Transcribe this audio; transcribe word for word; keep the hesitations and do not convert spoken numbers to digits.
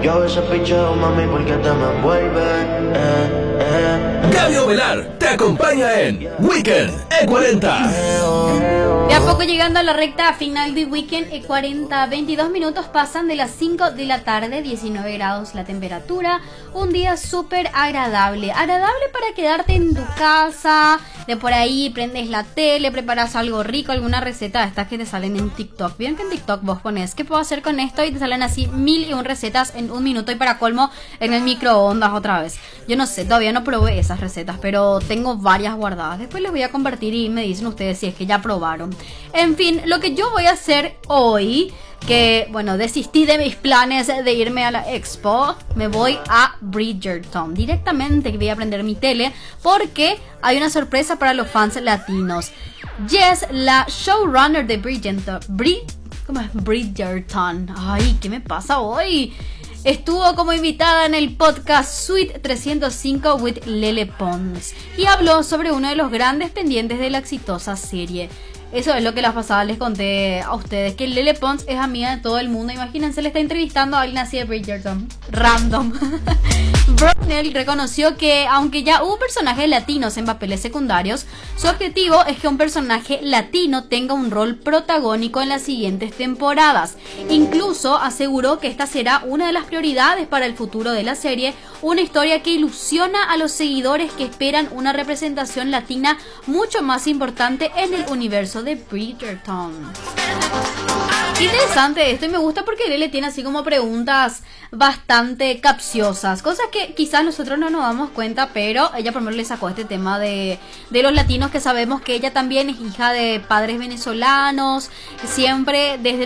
Yo a veces picheo, mami, porque te me envuelve. Eh, eh. Gabio Velar te acompaña en Weekend E cuarenta. De a poco llegando a la recta final de Weekend E cuarenta, veintidós minutos pasan de las cinco de la tarde, diecinueve grados la temperatura, un día súper agradable, agradable para quedarte en tu casa, de por ahí prendes la tele, preparas algo rico, alguna receta de estas que te salen en TikTok. Bien que en TikTok vos pones, ¿qué puedo hacer con esto? Y te salen así mil y un recetas en un minuto y para colmo en el microondas otra vez. Yo no sé, todavía no probé esas recetas, pero tengo varias guardadas. Después les voy a compartir y me dicen ustedes si es que ya probaron. En fin, lo que yo voy a hacer hoy, que bueno, desistí de mis planes de irme a la expo, me voy a Bridgerton directamente, que voy a prender mi tele porque hay una sorpresa para los fans latinos. Jess, la showrunner de Bridgerton, Brid, ¿cómo es? Bridgerton, ay, ¿qué me pasa hoy? Estuvo como invitada en el podcast Suite trescientos cinco with Lele Pons y habló sobre uno de los grandes pendientes de la exitosa serie. Eso es lo que la pasada les conté a ustedes, que Lele Pons es amiga de todo el mundo. Imagínense, le está entrevistando a alguien así de Bridgerton. Random. Brunel reconoció que aunque ya hubo personajes latinos en papeles secundarios, su objetivo es que un personaje latino tenga un rol protagónico en las siguientes temporadas. Incluso aseguró que esta será una de las prioridades para el futuro de la serie, una historia que ilusiona a los seguidores que esperan una representación latina mucho más importante en el universo de Bridgerton. Qué interesante esto y me gusta porque Lele tiene así como preguntas bastante capciosas, cosas que quizás nosotros no nos damos cuenta, pero ella por ejemplo le sacó este tema de, de los latinos, que sabemos que ella también es hija de padres venezolanos, siempre desde